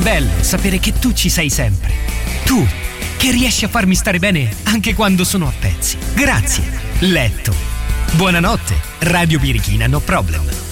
bello sapere che tu ci sei sempre. Tu, che riesci a farmi stare bene anche quando sono a pezzi. Grazie, letto. Buonanotte, Radio Birichina No Problem.